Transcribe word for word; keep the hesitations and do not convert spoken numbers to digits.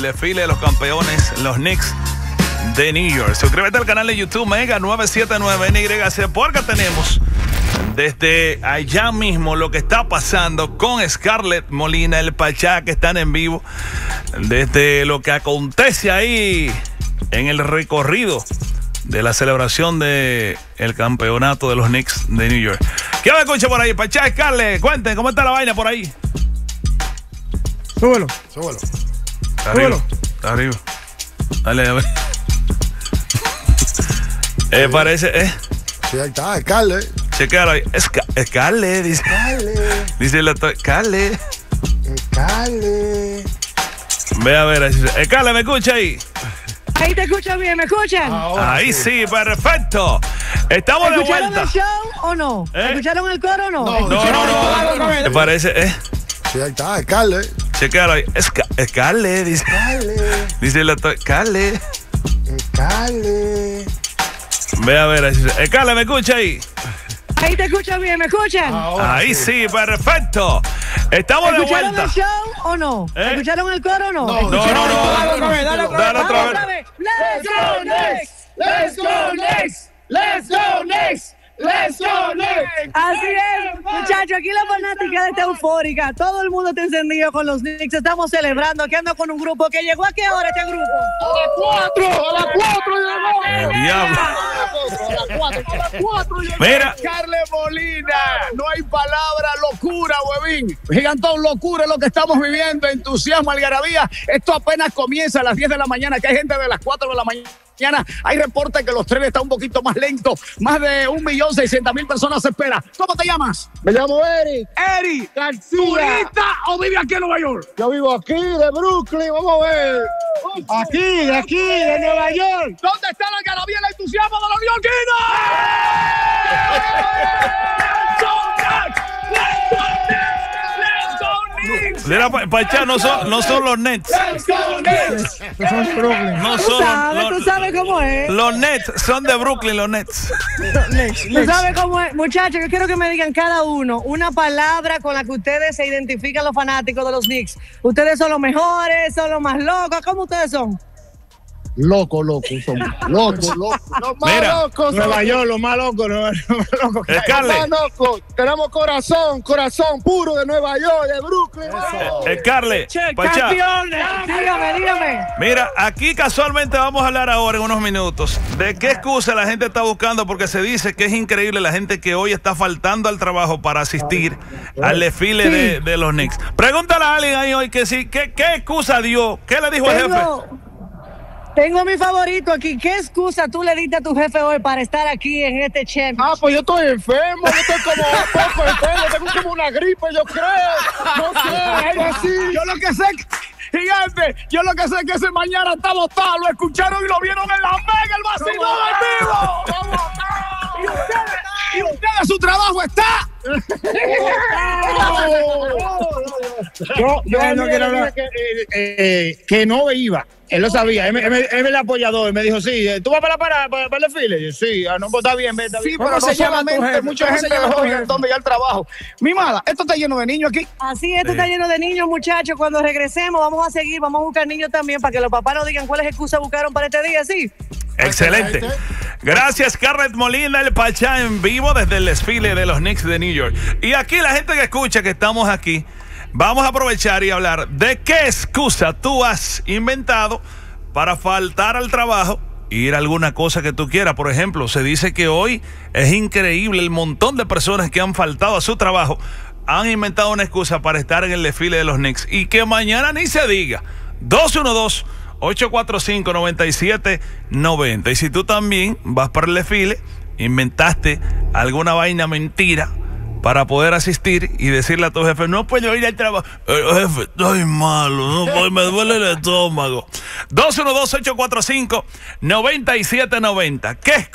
el desfile de los campeones, los Knicks de New York. Suscríbete al canal de YouTube Mega nueve siete nueve N Y C porque tenemos desde allá mismo lo que está pasando con Scarlett Molina, el Pachá, que están en vivo desde lo que acontece ahí en el recorrido de la celebración del campeonato de los Knicks de New York. ¿Qué me escucha por ahí? Pachá, Scarlett, cuenten, ¿cómo está la vaina por ahí? Súbelo. Súbelo. Está arriba. Está arriba. Dale, a ver. eh, parece, eh. Sí, ahí está, Scarlett. Chequéalo ahí. Sca Scarlett, dice. Scarlett. Dice el doctor. Scarlett. Scarlett. Ve a ver, Scarlett, ¿me escucha ahí? Ahí te escucho bien, ¿me escuchan? Ahora Ahí sí. sí, perfecto. Estamos de ¿Escucharon vuelta. el show o no? ¿Eh? ¿Escucharon el coro o no? No, No, no, no. Me parece, eh. Sí, ahí está, Scarlett. Chequéalo ahí. Sca Scarlett, dice. Scarlett. Dice el doctor. Scarlett. Scarlett. Ve a ver, Scarlett, ¿me escucha ahí? Ahí te escucho bien, ¿me escuchan? Ahora Ahí sí, perfecto. Estamos de ¿Escucharon vuelta. el show o no? ¿Eh? ¿Escucharon el coro o no? No, No, no, no. Dale otra vez, dale otra vez. Dale Vamos otra otra vez. vez. Let's go next. Let's go next. Let's go next. Let's go next. Así es, muchachos, aquí la fanática está eufórica. Todo el mundo está encendido con los Knicks. Estamos celebrando que ando con un grupo que llegó a qué hora este grupo. A las cuatro, a las cuatro llegó. El diablo. A las cuatro, a las cuatro llegó. Mira. Scarlett Molina, no hay palabra, locura, huevín. Gigantón, locura es lo que estamos viviendo, entusiasmo, algarabía. Esto apenas comienza a las diez de la mañana, que hay gente de las cuatro de la mañana. Hay reportes que los trenes están un poquito más lentos. Más de un millón seiscientas mil personas se esperan. ¿Cómo te llamas? Me llamo Eric Eri. García. ¿Turista o vive aquí en Nueva York? Yo vivo aquí, de Brooklyn. Vamos a ver. Aquí, de aquí, de Nueva York. ¿Dónde está la algarabía y el entusiasmo de los neoyorquinos? Mira, Pa- Pachá, no son, no son los Nets. Let's go Nets. Estos son Brooklyn. No Tú son sabes, los, tú sabes cómo es. los Nets, son de Brooklyn, los Nets. Tú sabes cómo es. Muchachos, yo quiero que me digan cada uno una palabra con la que ustedes se identifican los fanáticos de los Knicks. Ustedes son los mejores, son los más locos. ¿Cómo ustedes son? Loco, loco, somos. Loco, loco. Los más Mira. locos. Nueva York, los más locos, los más locos. Los más Scarlett, locos. Tenemos corazón, corazón puro de Nueva York, de Brooklyn. Vamos. Scarlett, Che, Pachá. campeones. Dígame, dígame. Mira, aquí casualmente vamos a hablar ahora en unos minutos de qué excusa la gente está buscando, porque se dice que es increíble la gente que hoy está faltando al trabajo para asistir al desfile de, de los Knicks. Pregúntale a alguien ahí hoy que sí, ¿qué, qué excusa dio? ¿Qué le dijo el jefe? Tengo, tengo mi favorito aquí. ¿Qué excusa tú le diste a tu jefe hoy para estar aquí en este chef? Ah, pues yo estoy enfermo, yo estoy como un poco enfermo, tengo como una gripe, yo creo. No sé, algo así. Yo lo que sé, gigante, yo lo que sé es que ese mañana está botado, lo escucharon y lo vieron en la Mega, el vacilón en vivo. Y ustedes, y ustedes, su trabajo está. Yo, yo no quiero hablar que, eh, eh, que no iba. Él lo sabía, él, me- él me- él es el apoyador, él me dijo, sí, ¿tú vas para la parada, para, para el desfile? Yo, sí, ah, no, pues está bien, ve, está Sí, bien. pero ¿Cómo no se llama tu solamente, jefe? mucha ¿Cómo gente se llama tu mejor jefe? gigantón ya al trabajo. Mimada, esto está lleno de niños aquí. Así, esto está lleno de niños, muchachos. Cuando regresemos, vamos a seguir, vamos a buscar niños también para que los papás nos digan cuáles excusas buscaron para este día, ¿sí? Excelente. Gracias, Scarlett Molina, el Pachá en vivo desde el desfile de los Knicks de New York. Y aquí la gente que escucha que estamos aquí, vamos a aprovechar y hablar de qué excusa tú has inventado para faltar al trabajo e ir a alguna cosa que tú quieras. Por ejemplo, se dice que hoy es increíble el montón de personas que han faltado a su trabajo, han inventado una excusa para estar en el desfile de los Knicks y que mañana ni se diga. dos uno dos, ocho cuatro cinco, nueve siete nueve cero. Y si tú también vas para el desfile, inventaste alguna vaina mentira para poder asistir y decirle a tu jefe, no puedo ir al trabajo. Eh, jefe, estoy malo, no puedo, me duele el estómago. dos uno dos, ocho cuatro cinco, nueve siete nueve cero. ¿Qué